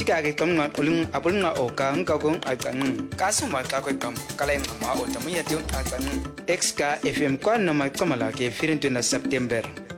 ka ke kam ngat ulung apul nga o ka ang ka kong akan ka suma ka ko kam kalain ma o tamu ya tiu akan XK FM kwa na mai kamala ke 21 September